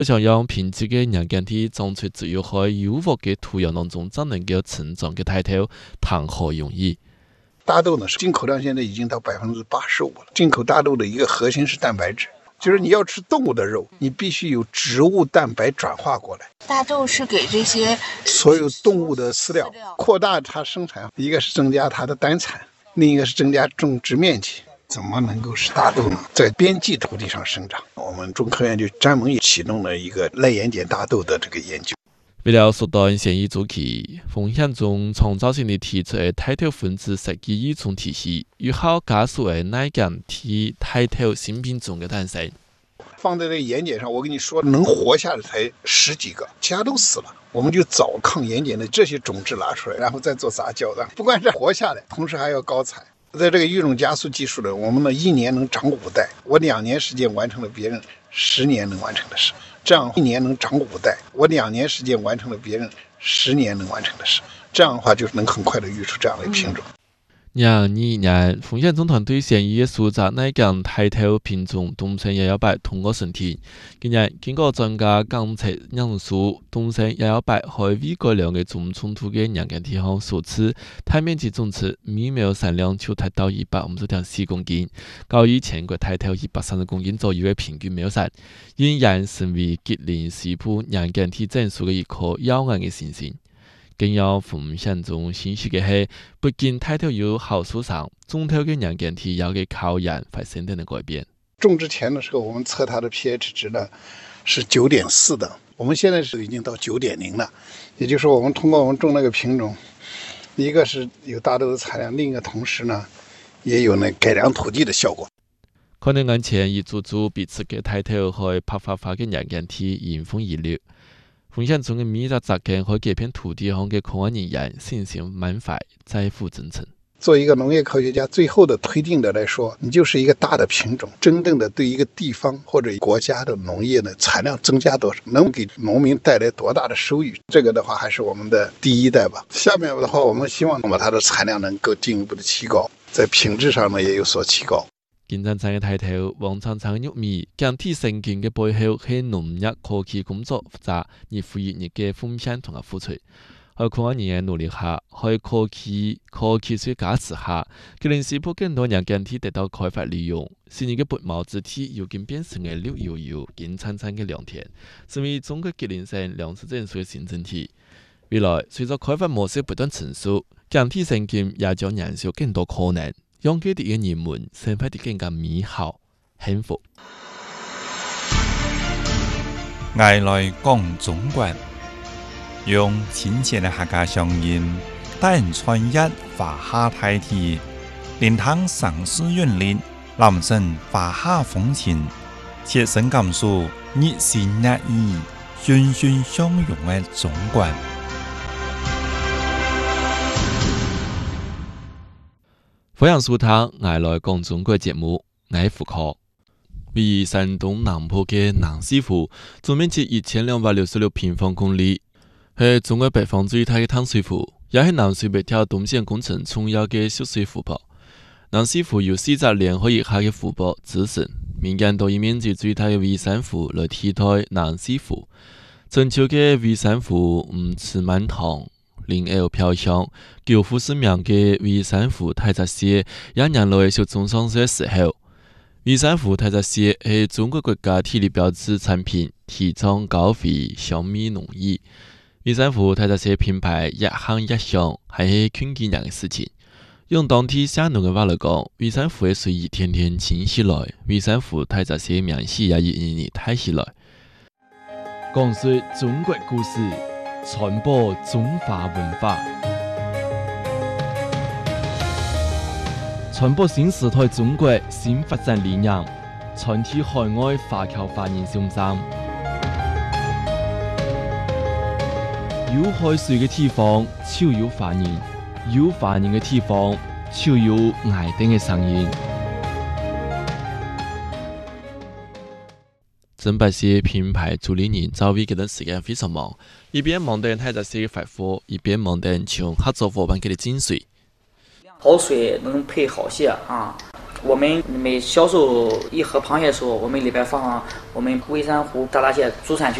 想用品质嘅眼镜体种出只有喺有活嘅土壤当中，才能够成长嘅抬头，谈何容易？ 大豆呢，进口量现在已经到85%了。进口大豆的一个核心是蛋白质，就是你要吃动物的肉，你必须有植物蛋白转化过来。 大豆是给这些所有动物的饲料，扩大它生产，一个是增加它的单产，另一个是增加种植面积。怎么能够使大豆呢在边际土地上生长？我们中科院就专门启动了一个耐盐碱大豆的这个研究。 为了缩短显益周期，风险中创造性地提出的抬头分子设计预存体系，有效加速的耐碱体抬头新品种的诞生。 放在这个盐碱上，我跟你说，能活下来才10几个，其他都死了。我们就找抗盐碱的这些种子拿出来，然后再做杂交的，不光是活下来，同时还要高产。在这个育种加速技术呢，我们呢1年能长5代，我2年时间完成了别人10年能完成的事。这样1年能长5代，我2年时间完成了别人10年能完成的事。这样的话，就是能很快的育出这样的品种。 2022风险总团队建议塑造耐碱抬头品种东升118通过审题。今年经过专家监测人数，东升118喺未改良嘅种冲突嘅眼镜体上所持太面积总值米苗产量就达到150.4公斤，高于全国抬头130公斤左右嘅平均苗产，仍然成为吉林西部眼镜体整数嘅一颗耀眼嘅星星。更要风险中欣喜嘅係，不僅抬頭有好處上，種頭嘅眼鏡體要嘅考驗發生的改變。 種之前的時候，我們測它的 pH 值呢是9.4的，我們現在是已經到9.0了。也就是說，我們通過我們種那個品種，一個是有大豆的產量，另一個同時呢，也有呢改良土地的效果。 可能眼前一組組彼此嘅抬頭去拍發發嘅眼鏡體迎風而流。風險中嘅每個雜根和這片土地上嘅科學人員信心滿懷，在乎真誠。 做一個農業科學家，最後的推定的來說，你就是一個大的品種，真正的對一個地方或者國家的農業的產量增加多少，能給農民帶來多大的收益，這個的話還是我們的第一代吧。下面的話，我們希望把它的產量能夠進一步的提高，在品質上呢也有所提高。 金燦燦嘅抬頭，黃燦燦嘅玉米，鏡體成件嘅背後係農業科技工作複雜，日復一日嘅風險同埋付出。喺科學人嘅努力下，喺科技術加持下，吉林西部更多人鏡體得到開發利用。昔日嘅拔毛之地，如今變成嘅綠油油、金燦燦嘅良田，成為中國吉林省糧食整數嘅新整體。未來隨着開發模式不斷成熟，鏡體成件也將燃燒更多可能。讓佢哋嘅人們生活得更加美好、幸福。 愛來講中國，用親切的客家聲音，帶人穿越華夏大地，連通城市韻律，臨身華夏風情，切身感受熱情熱意、欣欣相融嘅中國。 歡迎收聽《愛來講中國》節目，我係傅科。位於山東南部嘅南溪湖，總面積1266平方公里，係中國北方最大嘅淡水湖，也係南水北調東線工程重要嘅蓄水湖泊。南溪湖由4隻連河以下嘅湖泊組成，民間島以面積最大嘅微山湖來替代南溪湖。全球嘅微山湖池滿塘。林鷗飄香，九湖是名嘅微山湖大閘蟹，也引來小眾上市嘅時候。微山湖大閘蟹係中國國家地理標誌產品，提倡高肥小米農業。微山湖大閘蟹品牌一行一上，係困幾年嘅事情。用當地下農嘅話來講，微山湖嘅水一天天清起來，微山湖大閘蟹名氣也一年年大起來。講述中國故事。傳播中華文化，傳播新時代中國新發展理念，傳遞海外華僑華人信心。有海水嘅地方，就有華人；有華人嘅地方，就有愛丁嘅聲音。真白蟹品牌主理人趙偉嗰段時間非常忙，一邊忙等大閘蟹嘅發貨，一邊忙等從合作夥伴給的精髓。 好水能配好蟹啊！ 我们每销售一盒螃蟹的时候，我们里边放我们微山湖大闸蟹主产区